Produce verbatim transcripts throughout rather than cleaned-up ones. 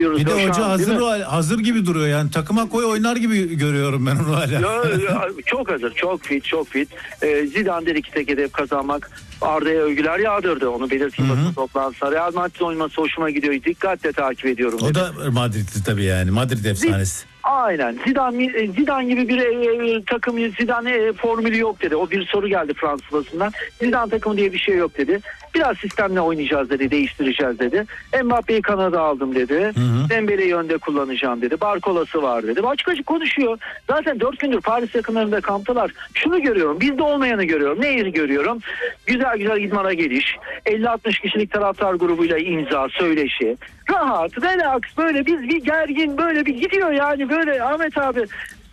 Bir de hoca hazır hazır gibi duruyor yani, takıma koy oynar gibi görüyorum ben onu hala. Ya, ya, çok hazır, çok fit, çok fit. Ee, Zidane dedi ki tek hedef kazanmak. Arda'ya övgüler yağdırdı, onu belirteyim basın toplantısında. Real Madrid oynaması hoşuma gidiyor, dikkatle takip ediyorum o dedi. da Madrid'li tabii yani, Madrid efsanesi. Aynen. Zidane, Zidane gibi bir e, takım, Zidane e, formülü yok dedi. O bir soru geldi Fransız basından. Zidane takımı diye bir şey yok dedi. Biraz sistemle oynayacağız dedi, değiştireceğiz dedi. Mbappe'yi kanada aldım dedi. Dembele'yi önde kullanacağım dedi. Barkola'sı var dedi. Açık açık konuşuyor. Zaten dört gündür Paris yakınlarında kamptalar. Şunu görüyorum, bizde olmayanı görüyorum. Neyi görüyorum? Güzel güzel idmana geliş. elli altmış kişilik taraftar grubuyla imza, söyleşi. Rahat, relax, böyle biz bir gergin, böyle bir gidiyor yani, böyle Ahmet abi.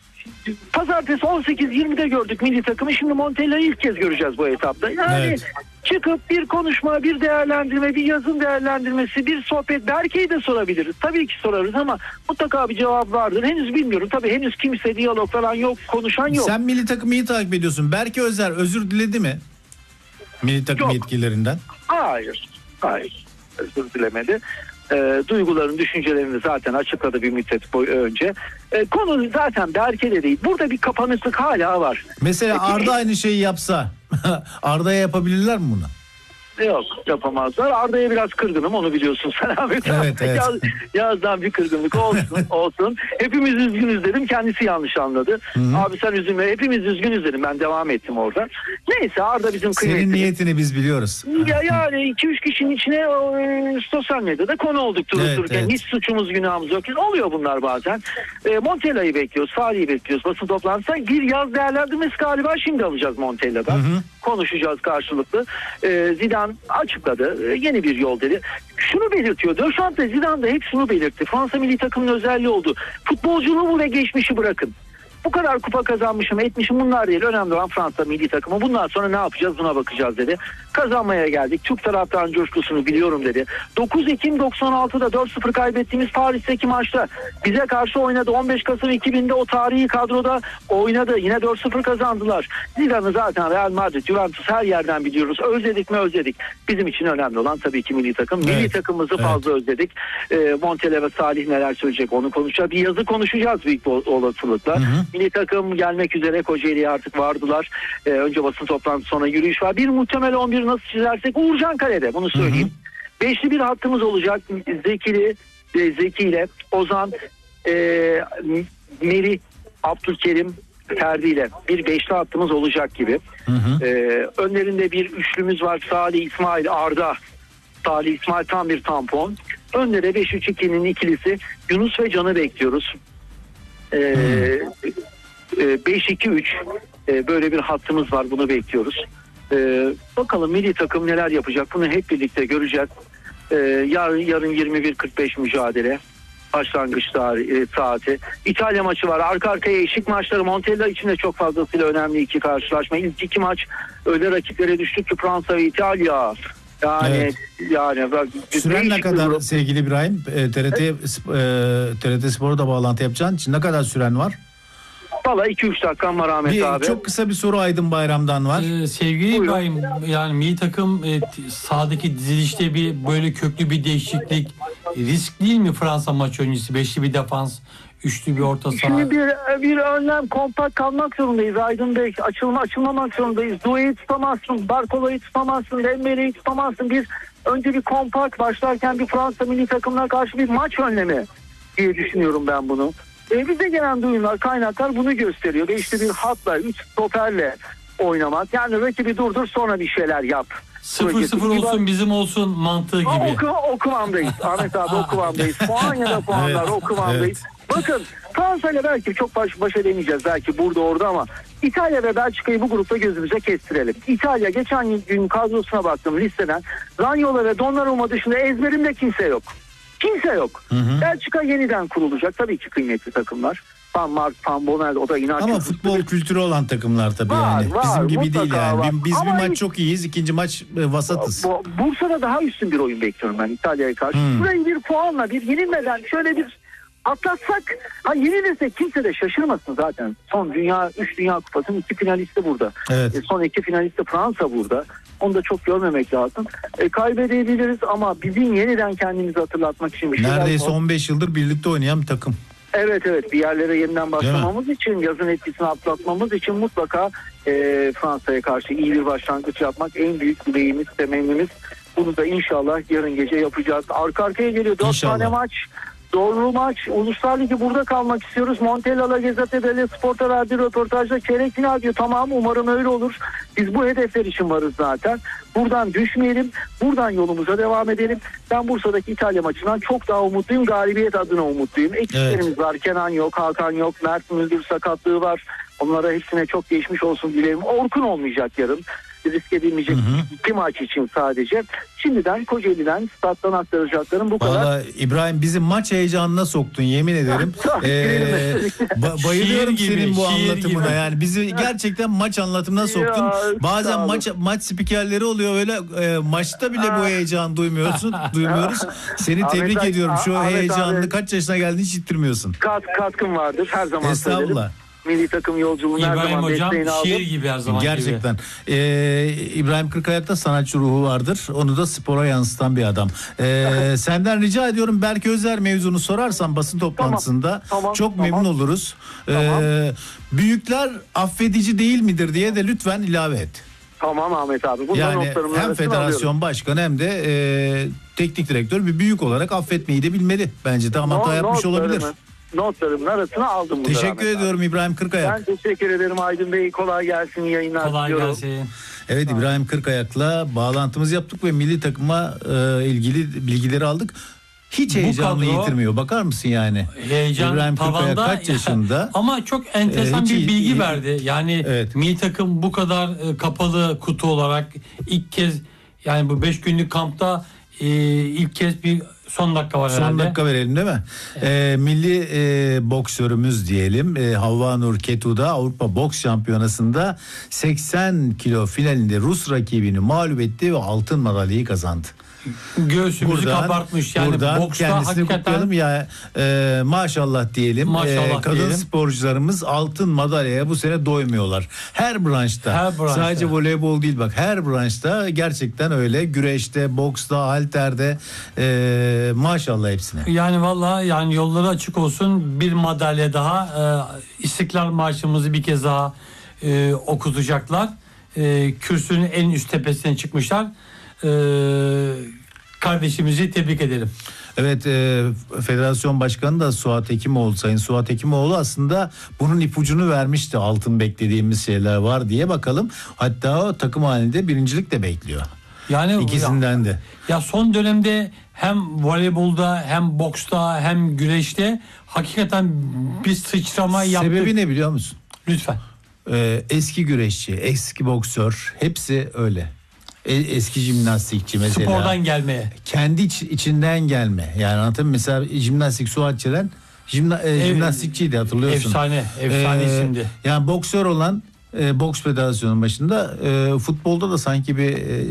Pazartesi on sekiz yirmide gördük milli takımı, şimdi Montella'yı ilk kez göreceğiz bu etapta. Yani evet. Çıkıp bir konuşma, bir değerlendirme, bir yazın değerlendirmesi, bir sohbet, Berke'yi de sorabiliriz. Tabii ki sorarız ama mutlaka bir cevap vardır. Henüz bilmiyorum. Tabii henüz kimse diyalog falan yok, konuşan yok. Sen milli takımı iyi takip ediyorsun. Berke Özer özür diledi mi? Milli takım yok. Yetkililerinden. Hayır. Hayır. Özür dilemedi. E, duyguların, düşüncelerini zaten açıkladı bir müddet boy önce. E, konu zaten Berke'de değil. Burada bir kapanıklık hala var. Mesela Arda aynı şeyi yapsa Arda'ya yapabilirler mi bunu? Yok, yapamazlar. Arda'ya biraz kırgınım, onu biliyorsun sen Ahmet. Evet, evet. Yaz, yazdan bir kırgınlık olsun olsun. Hepimiz üzgünüz dedim, kendisi yanlış anladı. Hı-hı. Abi sen üzülme, hepimiz üzgünüz dedim, ben devam ettim orada. Neyse, Arda bizim kıymetli. Senin niyetini biz biliyoruz. Ya yani iki üç kişinin içine e, sosyal medyada konu olduk durup evet, dururken. Evet. Hiç suçumuz günahımız yok. Oluyor bunlar bazen. E, Montella'yı bekliyoruz, Salih'i bekliyoruz. Basın toplantısında bir yaz değerlendirmesi galiba şimdi alacağız Montella'dan. Hı-hı. Konuşacağız karşılıklı. E, Zidane açıkladı. E, yeni bir yol dedi. Şunu belirtiyor. Deschamps da Zidane da hep şunu belirtti. Fransa milli takımının özelliği oldu. Futbolculuğumu ve geçmişi bırakın. Bu kadar kupa kazanmışım, etmişim, bunlar değil. Önemli olan Fransa milli takımı. Bundan sonra ne yapacağız, buna bakacağız dedi. Kazanmaya geldik. Türk taraftarın coşkusunu biliyorum dedi. dokuz Ekim doksan altıda dört sıfır kaybettiğimiz Paris'teki maçta bize karşı oynadı. on beş Kasım iki binde o tarihi kadroda oynadı. Yine dört sıfır kazandılar. Zidane'ı zaten Real Madrid, Juventus her yerden biliyoruz. Özledik mi özledik. Bizim için önemli olan tabii ki milli takım. Evet. Milli takımımızı evet. fazla özledik. E, Montella ve Salih neler söyleyecek onu konuşacağız. Bir yazı konuşacağız büyük olasılıkla. Hı hı. Milli takım gelmek üzere, Kocaeli'ye artık vardılar. Ee, önce basın toplantısı, sonra yürüyüş var. Bir muhtemel on bir nasıl çizersek Uğurcan Kale'de, bunu söyleyeyim. Hı hı. Beşli bir hattımız olacak. Zekili, e, Zeki ile Ozan, e, Meri, Abdülkerim, Ferdi ile bir beşli hattımız olacak gibi. Hı hı. E, önlerinde bir üçlümüz var. Salih, İsmail, Arda. Salih, İsmail tam bir tampon. Önlere beş üç ikinin ikilisi Yunus ve Can'ı bekliyoruz. Ee, beş iki üç e, böyle bir hattımız var, bunu bekliyoruz. Ee, bakalım milli takım neler yapacak, bunu hep birlikte göreceğiz. Ee, yarın yarın yirmi bir kırk beş mücadele başlangıç tarihi, saati. İtalya maçı var, arka arkaya eşik maçları. Montella için de çok fazlasıyla önemli iki karşılaşma. İlk iki maç öyle rakiplere düştük ki Fransa ve İtalya. Yani evet. yani bak, süren ne kadar grup. Sevgili İbrahim? E, T R T evet. e, T R T Spor'a da bağlantı yapacağın için ne kadar süren var? Valla iki üç dakikam var Ahmet bir, abi. Çok kısa bir soru Aydın Bayram'dan var. Ee, sevgili Buyurun. İbrahim, yani milli takım e, sahadaki dizilişte bir böyle köklü bir değişiklik risk değil mi Fransa maç öncesi? Beşli bir defans, üçlü bir orta saha. Şimdi bir, bir önlem, kompakt kalmak zorundayız Aydın Bey. Açılma açılmamak zorundayız. Due'yi tutamazsın, Barkola'yı tutamazsın, Dembele'yi tutamazsın. Bir önce bir kompakt başlarken bir Fransa milli takımına karşı bir maç önlemi diye düşünüyorum ben bunu. E, bize gelen duyumlar, kaynaklar bunu gösteriyor. Beşli bir hatla, üç stoperle oynamak. Yani rakibi durdur, sonra bir şeyler yap. Sıfır sıfır olsun, bizim olsun mantığı gibi. O, oku, o kıvamdayız Ahmet abi, o kıvamdayız. Puan ya da puanlar evet, o kıvamdayız. Evet. Bakın Fransa ile belki çok baş, baş edemeyeceğiz belki burada orada ama İtalya ve Belçika'yı bu grupta gözümüze kestirelim. İtalya, geçen gün kadrosuna baktım listeden. Zaniolo ve Donnarumma dışında ezberimde kimse yok. Kimse yok. Hı hı. Belçika yeniden kurulacak. Tabii ki kıymetli takımlar. Van Mark, Van Bommel, o da inanç. Ama futbol kültürü olan takımlar tabii var, yani. Var, bizim gibi değil yani. Var. Biz Ama bir maç çok iyiyiz, ikinci maç vasatız. Bu, Bursa'da daha üstün bir oyun bekliyorum ben İtalya'ya karşı. Hmm. Burayı bir puanla, bir yenilmeden şöyle bir atlatsak, ha yenilirsek kimse de şaşırmasın zaten. Son dünya, üç dünya kupasının iki finalisti burada. Evet. E, son iki finalisti Fransa burada. Onu da çok görmemek lazım. E, kaybedebiliriz ama bizim yeniden kendimizi hatırlatmak için bir şeyler Neredeyse var. on beş yıldır birlikte oynayan bir takım. Evet evet, bir yerlere yeniden başlamamız için, yazın etkisini atlatmamız için mutlaka e, Fransa'ya karşı iyi bir başlangıç yapmak en büyük dileğimiz, temennimiz. Bunu da inşallah yarın gece yapacağız. Arka arkaya geliyor dört İnşallah. tane maç. Doğru maç. Uluslar Ligi burada kalmak istiyoruz. Montella La Gazzetta dello Sport'a verdiği röportajda çeyrek final diyor. Tamam, umarım öyle olur. Biz bu hedefler için varız zaten. Buradan düşmeyelim. Buradan yolumuza devam edelim. Ben Bursa'daki İtalya maçından çok daha umutluyum. Galibiyet adına umutluyum. Eksiklerimiz Evet. var. Kenan yok, Hakan yok, Mert Müldür sakatlığı var. Onlara hepsine çok geçmiş olsun dilerim. Orkun olmayacak yarın. Risk edilmeyecek Hı hı. iki maç için sadece. Şimdiden Kocaeli'den stat'tan aktaracaklarım bu kadar. Valla İbrahim, bizi maç heyecanına soktun, yemin ederim. ee, ba- bayılıyorum Şiir gibi, senin bu şiir anlatımına. gibi. Yani bizi gerçekten maç anlatımına soktun. Ya, Bazen sağ olun. maç maç spikerleri oluyor öyle, e, maçta bile bu heyecanı duymuyorsun, duymuyoruz. Seni Ahmet tebrik abi- ediyorum. Şu Ahmet heyecanını abi- kaç yaşına geldiğini hiç ittirmiyorsun. Kat, katkım vardır her zaman söylerim. Estağfurullah. Milli takım yolculuğunu her İbrahim zaman hocam desteğini aldım. şiir gibi her zaman gibi. Gerçekten. Ee, İbrahim Kırkayak'ta sanatçı ruhu vardır. Onu da spora yansıtan bir adam. Ee, senden rica ediyorum, Berke Özer mevzunu sorarsan basın toplantısında tamam, çok tamam. memnun oluruz. Ee, Tamam. büyükler affedici değil midir diye de lütfen ilave et. Tamam Ahmet abi. Bundan Yani notlarımın hem arasına federasyon alıyorum. başkanı hem de e, teknik direktör bir büyük olarak affetmeyi de bilmeli. Bence tam hata No- yapmış olabilir. notlarımın- Notlarımın arasına aldım bunları. Teşekkür Ahmet abi. ediyorum İbrahim Kırkayak. Ben teşekkür ederim Aydın Bey. Kolay gelsin, iyi yayınlar Kolay diliyorum. gelsin. Evet, İbrahim Kırkayak'la bağlantımızı yaptık ve milli takıma e, ilgili bilgileri aldık. Hiç Bu heyecanını kadro- yitirmiyor. Bakar mısın yani? Heyecan İbrahim Kırkayak tavanda kaç yaşında? ama çok enteresan Ee, hiç bir iyi- bilgi iyi- verdi. Yani Evet. milli takım bu kadar e, kapalı kutu olarak ilk kez, yani bu beş günlük kampta e, ilk kez bir son dakika var Son herhalde. dakika verelim değil mi? Ee, milli e, boksörümüz diyelim e, Havva Nur Ketu'da Avrupa Boks Şampiyonası'nda seksen kilo finalinde Rus rakibini mağlup etti ve altın madalyayı kazandı. Göğsümüzü kabartmış. Yani buradan boksta kendisini hakikaten kutlayalım ya, e, maşallah diyelim. Maşallah E, kadın diyelim. sporcularımız altın madalyaya bu sene doymuyorlar. Her branşta. Her branşta. Sadece voleybol değil, bak her branşta gerçekten öyle. Güreşte, boksta, halterde e, maşallah hepsine. yani vallahi yani yolları açık olsun, bir madalya daha, e, İstiklal Marşımızı bir kez daha e, okutacaklar. E, kürsünün en üst tepesine çıkmışlar. E, kardeşimizi tebrik edelim. Evet, e, federasyon başkanı da Suat Hekimoğlu, Sayın Suat Hekimoğlu aslında bunun ipucunu vermişti. Altın beklediğimiz şeyler var diye, bakalım. Hatta o takım halinde birincilik de bekliyor. Yani İkisinden de. Ya son dönemde hem voleybolda hem boksta hem güreşte hakikaten bir sıçrama yaptık. Sebebi ne biliyor musun? Lütfen. Ee, eski güreşçi, eski boksör, hepsi öyle. E- eski jimnastikçi mesela. Spordan gelmeye. Kendi iç- içinden gelme. Yani anlatayım, mesela jimnastik Suat Çelen jimna- e, Ev- jimnastikçiydi, hatırlıyorsun. Efsane, efsane Ee, isimdi. Yani boksör olan e, boks federasyonunun başında, e, futbolda da sanki bir e,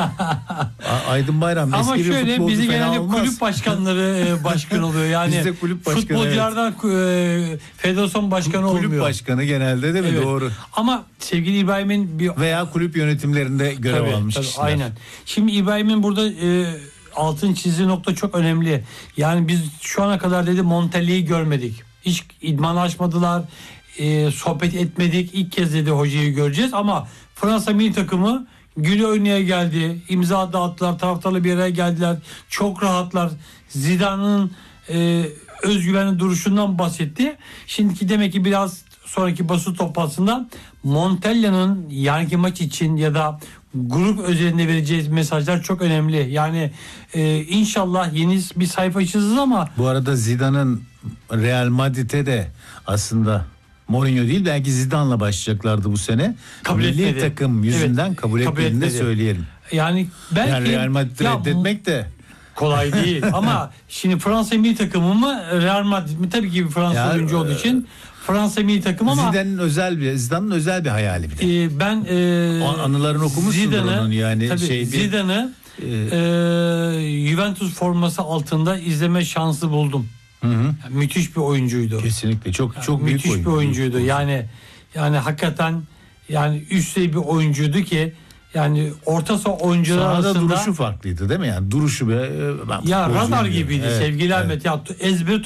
A- Aydın Bayram Ama eski bir şöyle, futbolcu bizi fena genelde olmaz. kulüp başkanları e, başkan oluyor. Yani Bizde kulüp başkanı, futbolculardan e, federasyon başkanı kulüp olmuyor. başkanı genelde, değil mi? Evet. Doğru. Ama sevgili İbrahim'in bir Veya kulüp yönetimlerinde görev Tabii, almış tabii, kişiler. aynen. Şimdi İbrahim'in burada e, altın çizdiği nokta çok önemli. Yani biz şu ana kadar dedi Montella'yı görmedik. Hiç idman açmadılar. E, sohbet etmedik. İlk kez dedi hocayı göreceğiz ama Fransa milli takımı gül oynaya geldi. İmza dağıttılar. Taraftarlı bir yere geldiler. Çok rahatlar. Zidane'ın e, özgüvenli duruşundan bahsetti. Şimdiki demek ki biraz sonraki basın toplantısında Montella'nın yarınki maç için ya da grup özelinde vereceğiz mesajlar çok önemli. Yani e, inşallah yeni bir sayfa açacağız ama Bu arada Zidane'ın Real Madrid'e de aslında Mourinho değil, belki Zidane'la başlayacaklardı bu sene. Kabul Milli etmedi. takım yüzünden Evet, kabul, kabul etmediğini de etmedi. söyleyelim. yani belki Yani Real Madrid'i ya, reddetmek de kolay değil ama şimdi Fransa milli takımı mı Real Madrid mi? Tabii ki bir Fransa Ya, oyuncu olduğu için Fransa milli takım ama Zidane'ın özel bir Zidane'ın özel bir hayali bir de. e, ben e, O anılarını okumuşsundur Zidane'ı, onun yani tabii, şey bir- Zidane'ı Ee, e, Juventus forması altında izleme şansı buldum. hı hı. Yani müthiş bir oyuncuydu. Kesinlikle çok çok büyük müthiş bir oyuncuydu. Yani yani hakikaten yani üst düzey bir oyuncuydu ki Yani orta saha oyuncular Sahada arasında duruşu farklıydı değil mi? Yani duruşu be, ben ya radar futbolcuyum gibiydi diyorum. Evet, sevgili evet. Ahmet. Ya ezberi